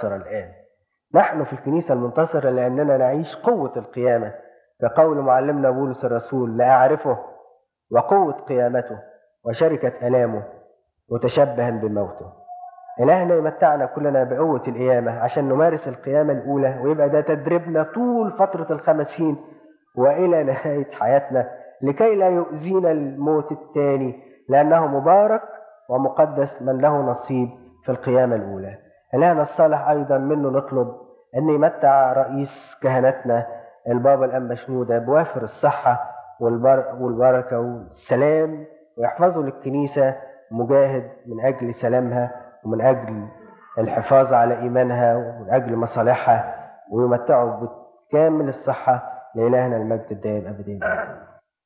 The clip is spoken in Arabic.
المنتصرة الآن. نحن في الكنيسة المنتصرة لأننا نعيش قوة القيامة، كقول معلمنا بولس الرسول: لأعرفه وقوة قيامته وشركة آلامه متشبها بموته. إلهنا يمتعنا كلنا بقوة القيامة عشان نمارس القيامة الأولى، ويبقى ده تدريبنا طول فترة ال50 وإلى نهاية حياتنا، لكي لا يؤذينا الموت الثاني، لأنه مبارك ومقدس من له نصيب في القيامة الأولى. إلهنا الصالح أيضا منه نطلب أن يمتع رئيس كهنتنا البابا الأنبا شنودة بوافر الصحة والبركة والسلام، ويحفظه للكنيسة مجاهد من أجل سلامها ومن أجل الحفاظ على إيمانها ومن أجل مصالحها، ويمتعه بكامل الصحة. لإلهنا المجد الدائم أبدين.